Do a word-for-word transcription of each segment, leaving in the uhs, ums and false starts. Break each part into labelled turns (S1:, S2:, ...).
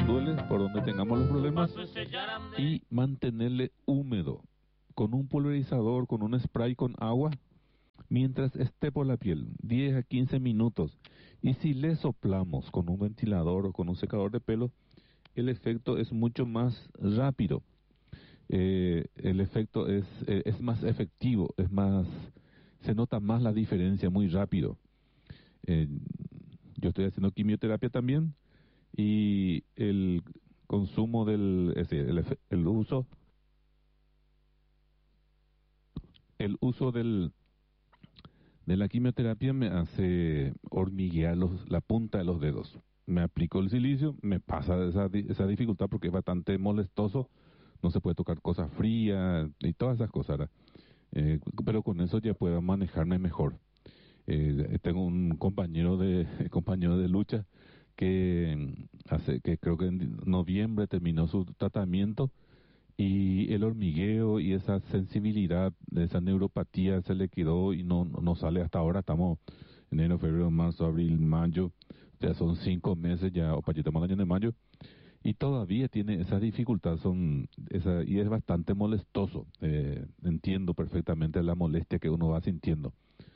S1: duele, por donde tengamos los problemas, y mantenerle húmedo con un pulverizador, con un spray con agua, mientras esté por la piel, diez a quince minutos. Y si le soplamos con un ventilador o con un secador de pelo, el efecto es mucho más rápido. Eh, el efecto es, eh, es más efectivo, es más, se nota más la diferencia muy rápido. Eh, yo estoy haciendo quimioterapia también, y el consumo del, es decir, el, efe- el uso, el uso del de la quimioterapia me hace hormiguear los, la punta de los dedos. Me aplico el silicio, me pasa esa, di- esa dificultad porque es bastante molestoso, no se puede tocar cosas frías y todas esas cosas, ¿verdad? Eh, pero con eso ya puedo manejarme mejor. Eh, tengo un compañero de compañero de lucha que mm, hace que creo que en noviembre terminó su tratamiento, y el hormigueo y esa sensibilidad, de esa neuropatía se le quedó y no, no no sale hasta ahora. Estamos en enero, febrero, marzo, abril, mayo, ya son cinco meses ya, o para estamos en el año de mayo, y todavía tiene esa dificultad, son esa, y es bastante molestoso. Eh, entiendo perfectamente la molestia que uno va sintiendo.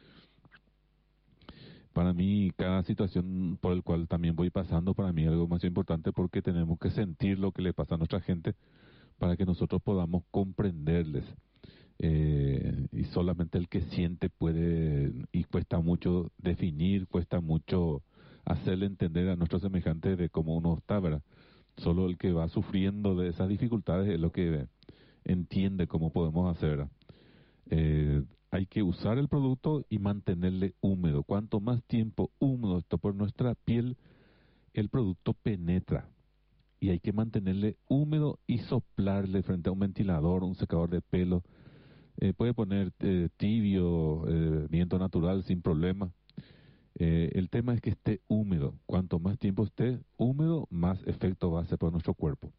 S1: Para mí, cada situación por el cual también voy pasando, para mí es algo más importante, porque tenemos que sentir lo que le pasa a nuestra gente para que nosotros podamos comprenderles. Eh, y solamente el que siente puede, y cuesta mucho definir, cuesta mucho hacerle entender a nuestros semejantes de cómo uno está, ¿verdad? Solo el que va sufriendo de esas dificultades es lo que entiende cómo podemos hacer, ¿verdad? Eh, hay que usar el producto y mantenerle húmedo. Cuanto más tiempo húmedo está por nuestra piel, el producto penetra. Y hay que mantenerle húmedo y soplarle frente a un ventilador, un secador de pelo. Eh, puede poner eh, tibio, eh, viento natural sin problema. Eh, el tema es que esté húmedo. Cuanto más tiempo esté húmedo, más efecto va a hacer por nuestro cuerpo.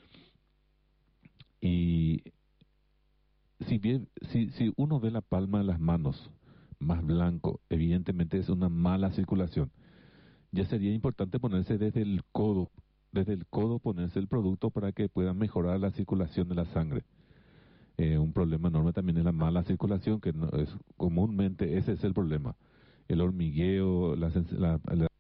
S1: Y si bien, si, si uno ve la palma de las manos más blanco, evidentemente es una mala circulación. Ya sería importante ponerse desde el codo, desde el codo ponerse el producto para que pueda mejorar la circulación de la sangre. Eh, un problema enorme también es la mala circulación, que no es comúnmente ese es el problema. El hormigueo, la, sens- la, la